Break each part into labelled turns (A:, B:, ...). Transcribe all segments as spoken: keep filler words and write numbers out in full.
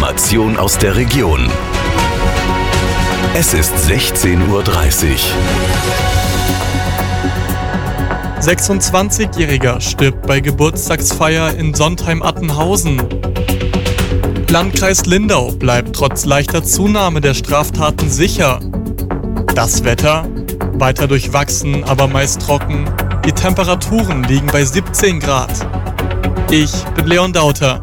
A: Information aus der Region. Es ist sechzehn Uhr dreißig.
B: sechsundzwanzigjähriger stirbt bei Geburtstagsfeier in Sontheim-Attenhausen. Landkreis Lindau bleibt trotz leichter Zunahme der Straftaten sicher. Das Wetter? Weiter durchwachsen, aber meist trocken. Die Temperaturen liegen bei siebzehn Grad. Ich bin Leon Dauter.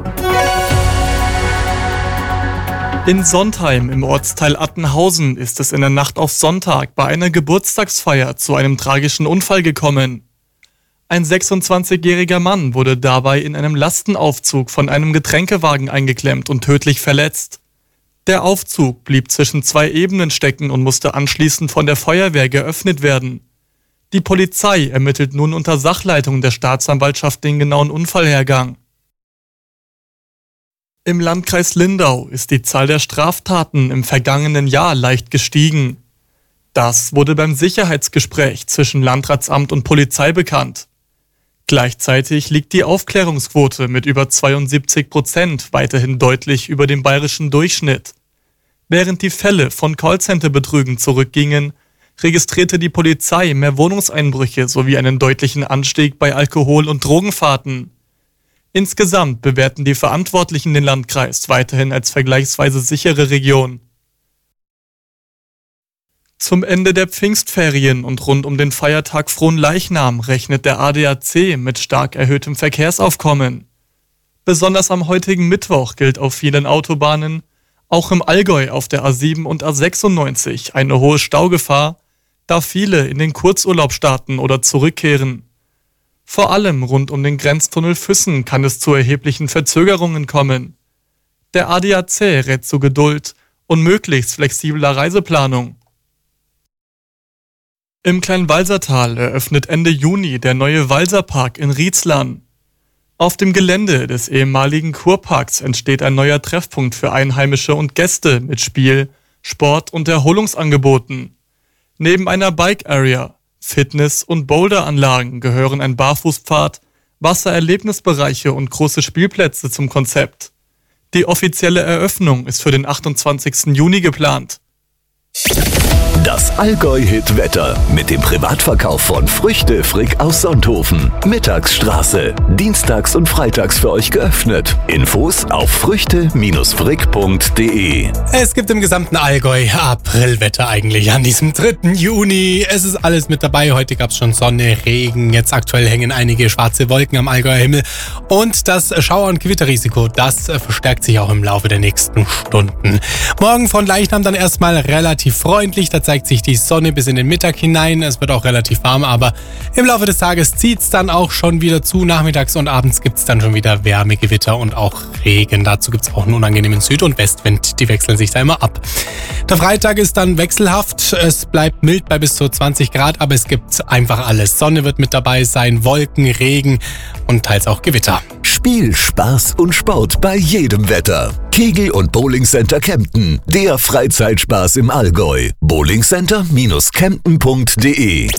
B: In Sontheim im Ortsteil Attenhausen ist es in der Nacht auf Sonntag bei einer Geburtstagsfeier zu einem tragischen Unfall gekommen. Ein sechsundzwanzigjähriger Mann wurde dabei in einem Lastenaufzug von einem Getränkewagen eingeklemmt und tödlich verletzt. Der Aufzug blieb zwischen zwei Ebenen stecken und musste anschließend von der Feuerwehr geöffnet werden. Die Polizei ermittelt nun unter Sachleitung der Staatsanwaltschaft den genauen Unfallhergang. Im Landkreis Lindau ist die Zahl der Straftaten im vergangenen Jahr leicht gestiegen. Das wurde beim Sicherheitsgespräch zwischen Landratsamt und Polizei bekannt. Gleichzeitig liegt die Aufklärungsquote mit über zweiundsiebzig Prozent weiterhin deutlich über dem bayerischen Durchschnitt. Während die Fälle von Callcenter-Betrügen zurückgingen, registrierte die Polizei mehr Wohnungseinbrüche sowie einen deutlichen Anstieg bei Alkohol- und Drogenfahrten. Insgesamt bewerten die Verantwortlichen den Landkreis weiterhin als vergleichsweise sichere Region. Zum Ende der Pfingstferien und rund um den Feiertag Fronleichnam rechnet der A D A C mit stark erhöhtem Verkehrsaufkommen. Besonders am heutigen Mittwoch gilt auf vielen Autobahnen, auch im Allgäu auf der A sieben und A sechsundneunzig, eine hohe Staugefahr, da viele in den Kurzurlaub starten oder zurückkehren. Vor allem rund um den Grenztunnel Füssen kann es zu erheblichen Verzögerungen kommen. Der A D A C rät zu Geduld und möglichst flexibler Reiseplanung. Im Kleinwalsertal eröffnet Ende Juni der neue Walserpark in Rietzlern. Auf dem Gelände des ehemaligen Kurparks entsteht ein neuer Treffpunkt für Einheimische und Gäste mit Spiel-, Sport- und Erholungsangeboten. Neben einer Bike-Area, Fitness- und Boulderanlagen gehören ein Barfußpfad, Wassererlebnisbereiche und große Spielplätze zum Konzept. Die offizielle Eröffnung ist für den achtundzwanzigsten Juni geplant.
A: Das Allgäu-Hit-Wetter mit dem Privatverkauf von Früchte Frick aus Sonthofen. Mittagsstraße. Dienstags und freitags für euch geöffnet. Infos auf früchte Frick punkt de.
C: Es gibt im gesamten Allgäu Aprilwetter eigentlich an diesem dritten Juni. Es ist alles mit dabei. Heute gab es schon Sonne, Regen. Jetzt aktuell hängen einige schwarze Wolken am Allgäuer Himmel. Und das Schauer- und Gewitterrisiko, das verstärkt sich auch im Laufe der nächsten Stunden. Morgen von Leichnam dann erstmal relativ freundlich. Da zeigt sich die Sonne bis in den Mittag hinein. Es wird auch relativ warm, aber im Laufe des Tages zieht es dann auch schon wieder zu. Nachmittags und abends gibt es dann schon wieder Wärmegewitter und auch Regen. Dazu gibt es auch einen unangenehmen Süd- und Westwind. Die wechseln sich da immer ab. Der Freitag ist dann wechselhaft. Es bleibt mild bei bis zu zwanzig Grad, aber es gibt einfach alles. Sonne wird mit dabei sein, Wolken, Regen und teils auch Gewitter.
A: Spiel, Spaß und Sport bei jedem Wetter. Kegel- und Bowlingcenter Kempten. Der Freizeitspaß im Allgäu. bowlingcenter Kempten punkt de.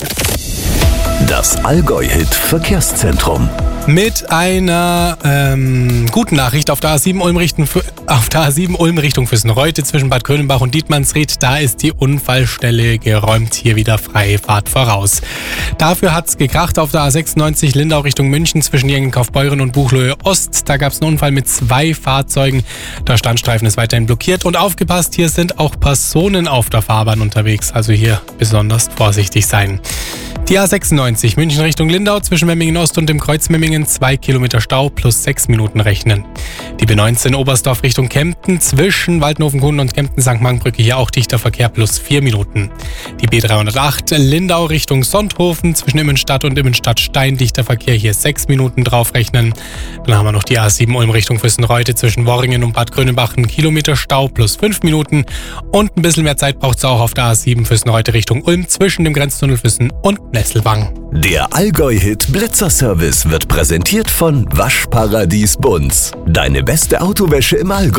A: Das Allgäu-Hit Verkehrszentrum.
C: Mit einer ähm, guten Nachricht auf der A sieben Ulm Richtung, auf der A sieben Ulm Richtung Füssen-Reute zwischen Bad Könenbach und Dietmannsried. Da ist die Unfallstelle geräumt, hier wieder freie Fahrt voraus. Dafür hat's gekracht auf der A sechsundneunzig Lindau Richtung München zwischen Jengenkaufbeuren und Buchloe Ost. Da gab's einen Unfall mit zwei Fahrzeugen. Der Standstreifen ist weiterhin blockiert und aufgepasst, hier sind auch Personen auf der Fahrbahn unterwegs. Also hier besonders vorsichtig sein. Die A sechsundneunzig München Richtung Lindau zwischen Memmingen Ost und dem Kreuz Memmingen zwei Kilometer Stau plus sechs Minuten rechnen. Die B neunzehn Oberstdorf Richtung Kempten zwischen Waldhofen-Kuhn und Kempten-Sankt Markbrücke hier auch dichter Verkehr plus vier Minuten. Die B dreihundertacht Lindau Richtung Sonthofen zwischen Immenstadt und Immenstadt-Stein dichter Verkehr hier sechs Minuten drauf rechnen. Dann haben wir noch die A sieben Ulm Richtung Füssen-Reute zwischen Worringen und Bad Grönenbach ein Kilometer Stau plus fünf Minuten und ein bisschen mehr Zeit braucht es auch auf der A sieben Füssen-Reute Richtung Ulm zwischen dem Grenztunnel Füssen und Nesselwang.
A: Der Allgäu-Hit Blitzerservice wird präsentiert von Waschparadies Bunz. Deine beste Autowäsche im Allgäu.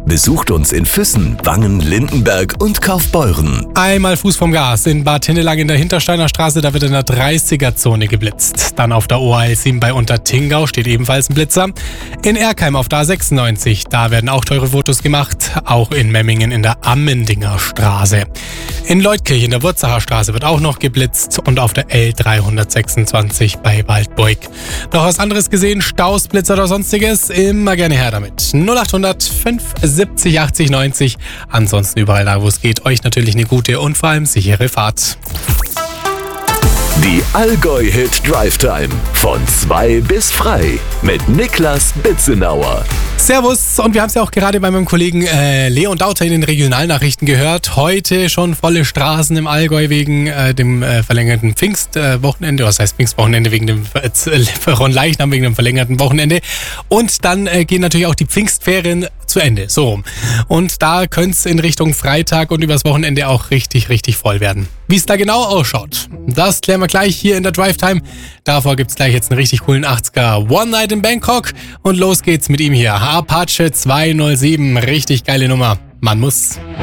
A: Besucht uns in Füssen, Wangen, Lindenberg und Kaufbeuren.
C: Einmal Fuß vom Gas in Bad Hindelang in der Hintersteiner Straße, da wird in der dreißiger-Zone geblitzt. Dann auf der O A L sieben bei Untertingau steht ebenfalls ein Blitzer. In Erkheim auf der A sechsundneunzig, da werden auch teure Fotos gemacht. Auch in Memmingen in der Ammendinger Straße. In Leutkirch in der Wurzacher Straße wird auch noch geblitzt und auf der L dreihundertsechsundzwanzig bei Waldburg. Noch was anderes gesehen? Staus, Blitzer oder sonstiges? Immer gerne her damit. null acht hundert fünf siebzig achtzig neunzig. Ansonsten überall da, wo es geht, euch natürlich eine gute und vor allem sichere Fahrt.
A: Die Allgäu-Hit Drive Time von zwei bis frei mit Niklas Bitzenauer.
C: Servus, und wir haben es ja auch gerade bei meinem Kollegen äh, Leon Dauter in den Regionalnachrichten gehört. Heute schon volle Straßen im Allgäu wegen äh, dem äh, verlängerten Pfingstwochenende. Äh, was heißt Pfingstwochenende? Wegen dem äh, Leichnam, wegen dem verlängerten Wochenende. Und dann äh, gehen natürlich auch die Pfingstferien zu Ende, so rum. Und da könnte es in Richtung Freitag und übers Wochenende auch richtig, richtig voll werden. Wie es da genau ausschaut, das klären wir gleich hier in der Drive Time. Davor gibt's gleich jetzt einen richtig coolen achtziger One Night in Bangkok. Und los geht's mit ihm hier. Apache zwei null sieben, richtig geile Nummer. Man muss.